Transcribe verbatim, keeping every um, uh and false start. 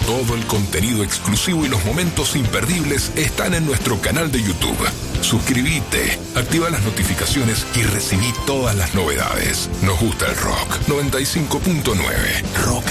Todo el contenido exclusivo y los momentos imperdibles están en nuestro canal de YouTube. Suscríbete, activa las notificaciones y recibí todas las novedades. Nos gusta el rock. noventa y cinco punto nueve Rock